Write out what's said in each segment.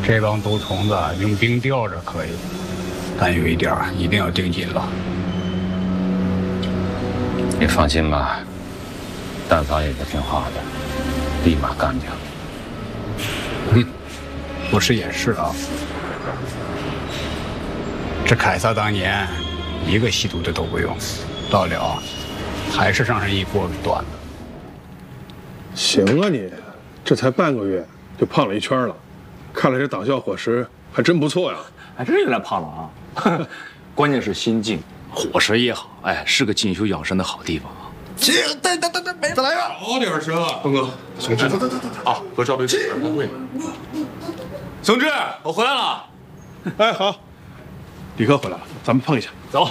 这帮毒虫子用冰吊着可以，但有一点一定要盯紧了。 你放心吧，蛋嫂也是听话的，立马干掉。 不是也是啊。这凯撒当年一个吸毒的都不用，到了还是让人一锅给端了。 行啊你，这才半个月就胖了一圈了，看来这党校伙食还真不错呀。 还真有点胖了啊！关键是心境，伙食也好，哎，是个进修养生的好地方啊。 行，再来一个， 好点声啊，东哥，松枝，啊，和赵队长开会。 松枝，我回来了。 哎，好，李哥回来了，咱们碰一下。 走。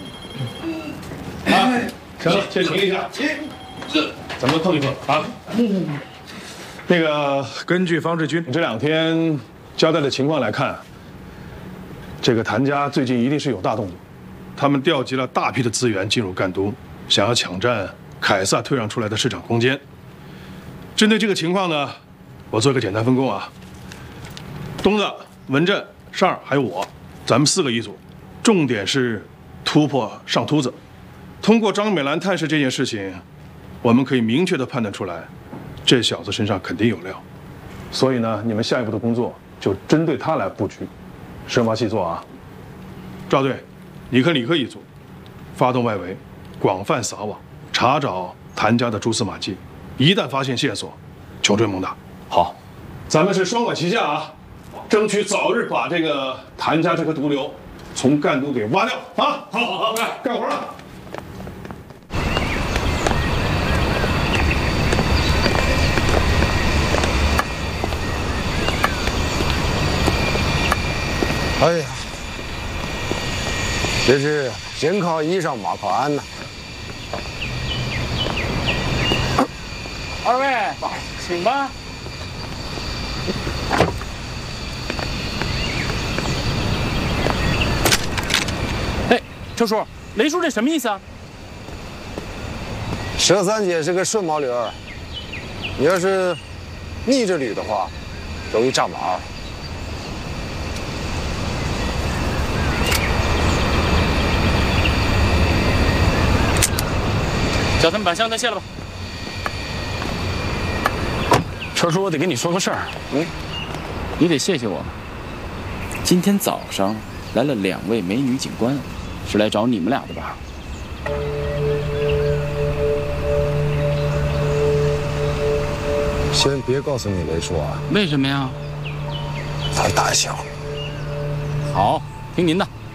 哎，行了，先停一下。咱们碰一碰啊。那个，根据方志军这2天交代的情况来看，这个谭家最近一定是有大动作，他们调集了大批的资源进入赣都，想要抢占凯撒退让出来的市场空间。针对这个情况呢，我做一个简单分工啊。东子、文振、尚儿还有我，咱们4个一组，重点是突破上秃子。通过张美兰探视这件事情，我们可以明确地判断出来，这小子身上肯定有料。所以呢，你们下一步的工作就针对他来布局，深挖细作啊。赵队，你和李克一组，发动外围，广泛撒网，查找谭家的蛛丝马迹。一旦发现线索，穷追猛打。 好， 咱们是双管齐下啊，争取早日把这个谭家这颗毒瘤从赣都给挖掉啊！好，干活了。 哎呀，这是先靠衣裳马靠鞍呐。 二位，请吧。哎，车叔，雷叔这什么意思啊佘三姐是个顺毛驴儿，你要是逆着捋的话，容易炸毛。 叫他们把箱再卸了吧。车叔，我得跟你说个事儿。你得谢谢我。今天早上来了2位美女警官，是来找你们俩的吧？ 先别告诉你雷叔啊。 为什么呀？ 咱胆小。 好，听您的。